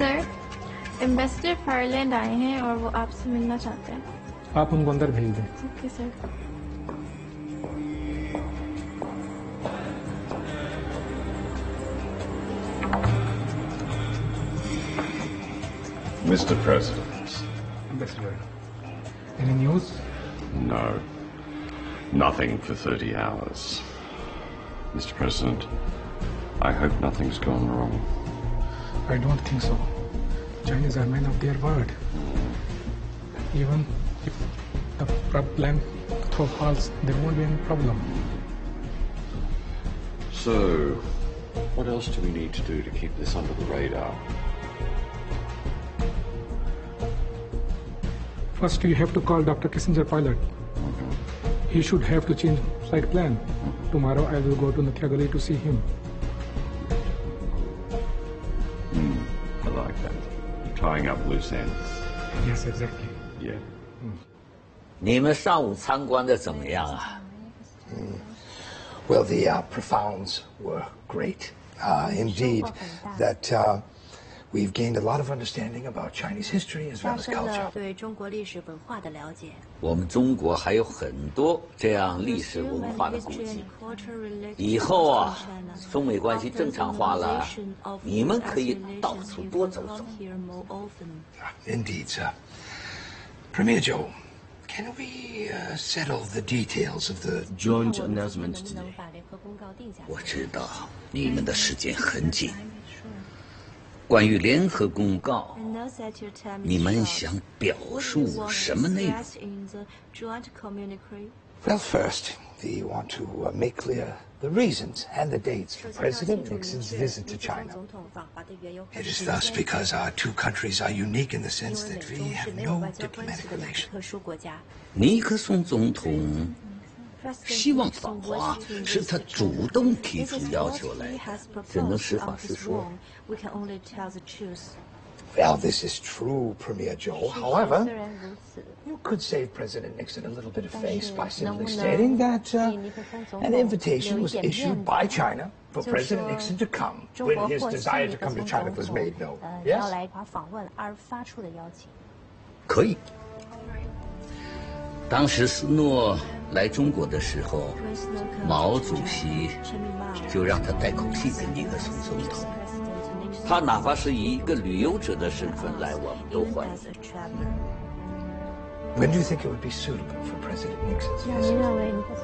Sir, ambassador फायरलैंड आए हैं और वो आपसे मिलना चाहते हैं। आप उनको अंदर भेज दें। Okay sir. Mr. President. Ambassador, any news? No. Nothing for 30 hours. Mr. President, I hope nothing's gone wrong. I don't think so. Chinese are men of their word. Even if the plan falls, there won't be any problem. So, what else do we need to do to keep this under the radar? First, you have to call Dr. Kissinger pilot. He should have to change flight plan. Tomorrow, I will go to Nathiagali to see him. I like that. Tying up loose ends. Yes, exactly. Yeah. 你们上午参观的怎么样啊？ Well, the profounds were great. Indeed, that we've gained a lot of understanding about Chinese history as well as culture. 对中国历史文化的了解。 我们中国还有很多这样历史文化的古迹。以后啊，中美关系正常化了，你们可以到处多走走。 Indeed, sir. Premier Joe, can we settle the details of the joint announcement today? 我知道你们的时间很紧。关于联合公告，你们想表述什么内容？ Well, first, we want to make clear the reasons and the dates for President Nixon's visit to China. It is thus because our two countries are unique in the sense that we have no diplomatic relations. 尼克松总统希望访华，是他主动提出要求来的，只能实话实说。 Well, this is true, Premier Joe. However, you could save President Nixon a little bit of face by simply stating that an invitation was issued by China for President Nixon to come when his desire to come to China was made known. Yes? 可以。当时斯诺来中国的时候，毛主席就让他带口信给尼克松总统。 他哪怕是以一个旅游者的身份来，我们都欢迎。 When do you think it would be suitable for President Nixon's visit?